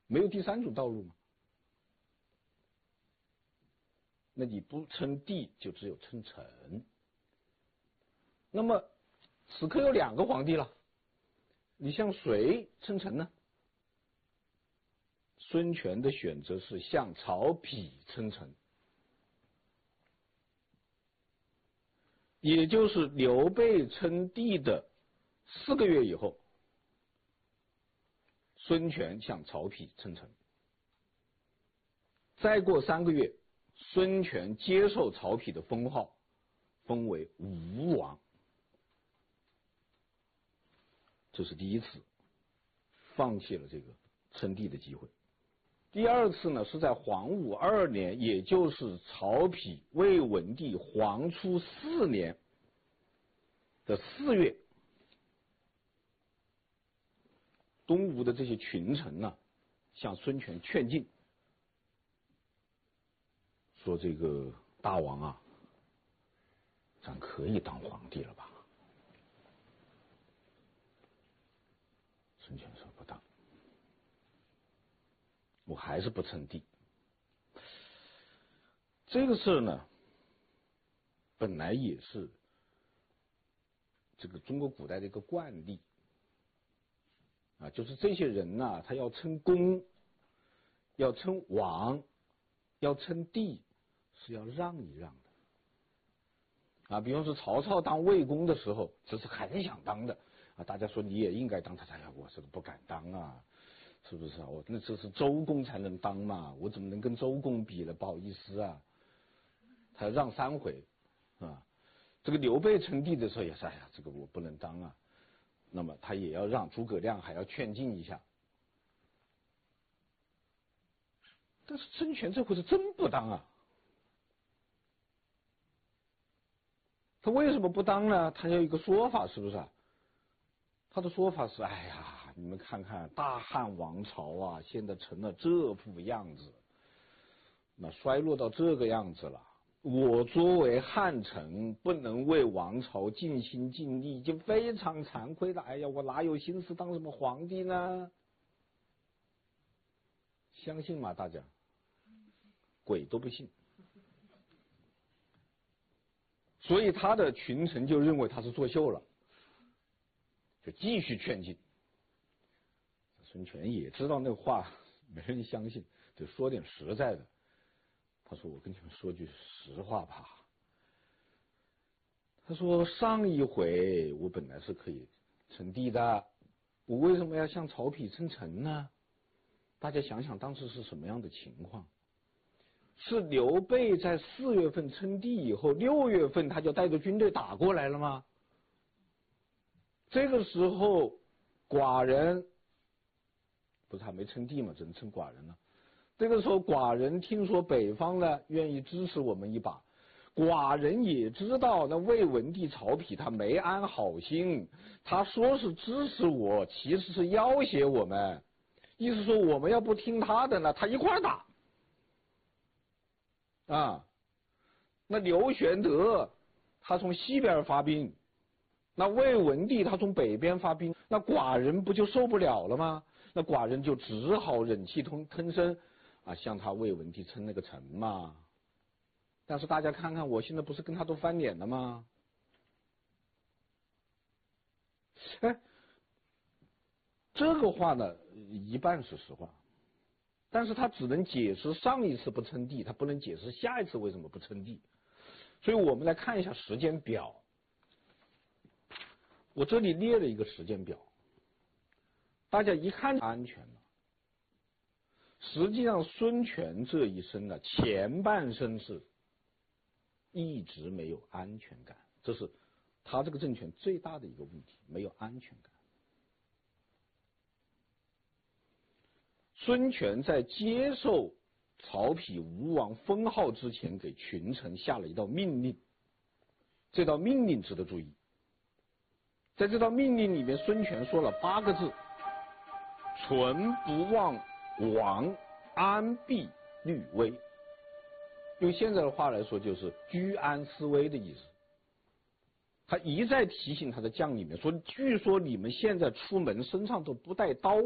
没有第三种道路吗？那你不称帝，就只有称臣。那么此刻有2个皇帝了，你向谁称臣呢？孙权的选择是向曹丕称臣，也就是刘备称帝的4个月以后，孙权向曹丕称臣。再过3个月，孙权接受曹丕的封号，封为吴王。这是第一次放弃了这个称帝的机会。第二次呢，是在黄武2年，也就是曹丕、魏文帝黄初4年的4月，东吴的这些群臣呢，向孙权劝进，说这个大王啊，咱可以当皇帝了吧？孙权说不当，我还是不称帝。这个事儿呢，本来也是这个中国古代的一个惯例啊，就是这些人呢，他要称公，要称王，要称帝，是要让一让的啊。比方说曹操当魏公的时候，这是很想当的啊，大家说你也应该当，他呀，我这个不敢当啊，是不是啊？我那这是周公才能当嘛，我怎么能跟周公比呢？不好意思啊，他让3回啊。这个刘备称帝的时候也是，哎呀，这个我不能当啊。那么他也要让，诸葛亮还要劝进一下。但是孙权这回是真不当啊。他为什么不当呢？他有一个说法，是不是啊？他的说法是，哎呀，你们看看大汉王朝啊，现在成了这副样子，那衰落到这个样子了，我作为汉臣不能为王朝尽心尽力，已经非常惭愧了。哎呀，我哪有心思当什么皇帝呢？相信吗？大家鬼都不信。所以他的群臣就认为他是作秀了，就继续劝进。孙权也知道那话没人相信，就说点实在的。他说：“我跟你们说句实话吧。”他说：“上一回我本来是可以称帝的，我为什么要向曹丕称臣呢？大家想想当时是什么样的情况？是刘备在4月份称帝以后，6月份他就带着军队打过来了吗？这个时候寡人不是还没称帝吗？只能称寡人了。这个时候寡人听说北方呢愿意支持我们一把，寡人也知道那魏文帝曹丕他没安好心，他说是支持我，其实是要挟我们，意思说我们要不听他的呢，他一块打啊。那刘玄德他从西边发兵，那魏文帝他从北边发兵，那寡人不就受不了了吗？那寡人就只好忍气吞声啊，向他魏文帝称那个臣嘛。但是大家看看，我现在不是跟他都翻脸了吗？哎，这个话呢，一半是实话，但是他只能解释上一次不称帝，他不能解释下一次为什么不称帝。所以我们来看一下时间表。我这里列了一个时间表，大家一看安全了。实际上孙权这一生呢，前半生是一直没有安全感，这是他这个政权最大的一个问题，没有安全感。孙权在接受曹丕吴王封号之前，给群臣下了一道命令，这道命令值得注意。在这道命令里面，孙权说了8个字：存不忘王，安必虑危。用现在的话来说，就是居安思危的意思。他一再提醒他的将领们说，据说你们现在出门身上都不带刀